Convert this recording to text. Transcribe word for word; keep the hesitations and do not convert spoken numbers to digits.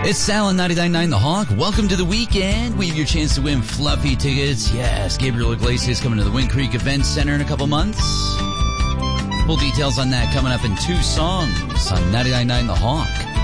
It's Sal on ninety-nine point nine The Hawk. Welcome to the weekend. We have your chance to win fluffy tickets. Yes, Gabriel Iglesias coming to the Wind Creek Event Center in a couple months. Full details on that coming up in two songs on ninety-nine point nine The Hawk.